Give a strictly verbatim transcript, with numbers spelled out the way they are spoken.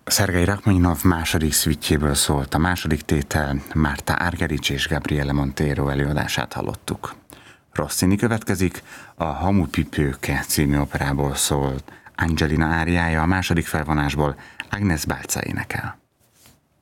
Szergej Rachmaninov második szüitjéből szólt a második tétel, Marta Argerich és Gabriele Montero előadását hallottuk. Rossini következik, a Hamupipőke című operából szólt Angelina áriája, a második felvonásból Agnes Balca énekel.